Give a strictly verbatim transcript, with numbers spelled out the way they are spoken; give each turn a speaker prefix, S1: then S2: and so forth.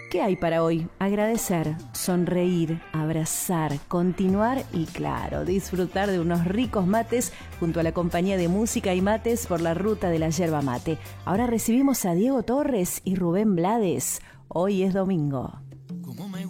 S1: ¿Qué hay para hoy? Agradecer, sonreír, abrazar, continuar y, claro, disfrutar de unos ricos mates junto a la compañía de música y mates por la ruta de la yerba mate. Ahora recibimos a Diego Torres y Rubén Blades. Hoy es domingo.